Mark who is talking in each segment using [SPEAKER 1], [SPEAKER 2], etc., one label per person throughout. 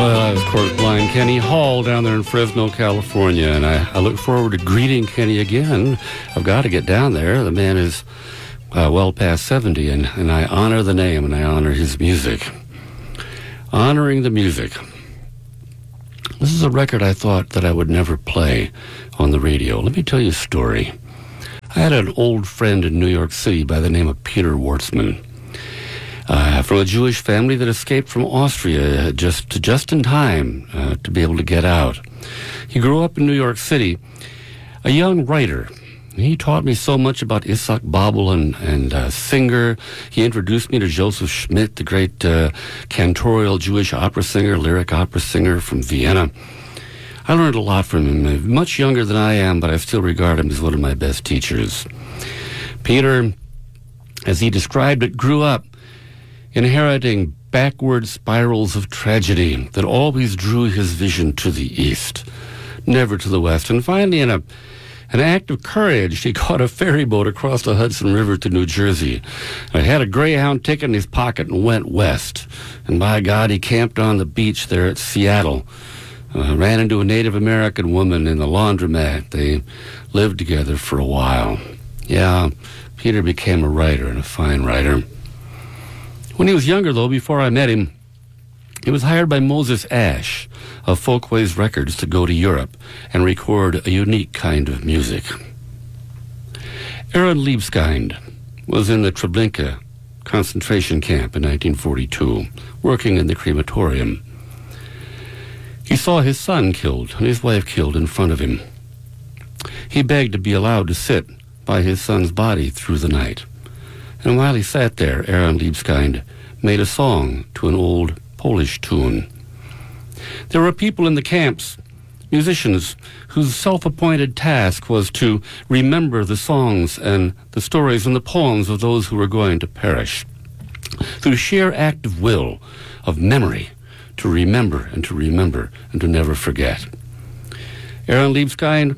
[SPEAKER 1] Well, I was, of course, Blind Kenny Hall down there in Fresno, California, and I look forward to greeting Kenny again. I've got to get down there. The man is well past 70, and I honor the name, and I honor his music. Honoring the music. This is a record I thought that I would never play on the radio. Let me tell you a story. I had an old friend in New York City by the name of Peter Wartzman. From a Jewish family that escaped from Austria just in time to be able to get out. He grew up in New York City, a young writer. He taught me so much about Isaac Babel and Singer. He introduced me to Joseph Schmidt, the great cantorial Jewish opera singer, lyric opera singer from Vienna. I learned a lot from him. Much younger than I am, but I still regard him as one of my best teachers. Peter, as he described it, grew up inheriting backward spirals of tragedy that always drew his vision to the east, never to the west. And finally, in an act of courage, he caught a ferry boat across the Hudson River to New Jersey. He had a Greyhound ticket in his pocket and went west. And by God, he camped on the beach there at Seattle. Ran into a Native American woman in the laundromat. They lived together for a while. Yeah, Peter became a writer, and a fine writer. When he was younger, though, before I met him, he was hired by Moses Ash of Folkways Records to go to Europe and record a unique kind of music. Aaron Libeskind was in the Treblinka concentration camp in 1942, working in the crematorium. He saw his son killed and his wife killed in front of him. He begged to be allowed to sit by his son's body through the night. And while he sat there, Aaron Libeskind made a song to an old Polish tune. There were people in the camps, musicians, whose self-appointed task was to remember the songs and the stories and the poems of those who were going to perish. Through sheer act of will, of memory, to remember and to remember and to never forget. Aaron Libeskind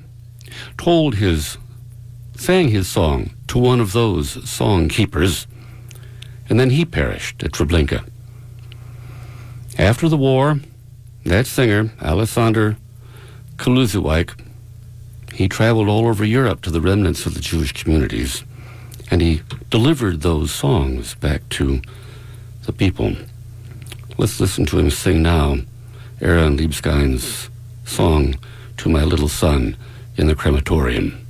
[SPEAKER 1] sang his song to one of those song keepers, and then he perished at Treblinka. After the war, that singer, Alexander Kaluziwijk, he traveled all over Europe to the remnants of the Jewish communities, and he delivered those songs back to the people. Let's listen to him sing now Aaron Libeskind's song to my little son in the crematorium.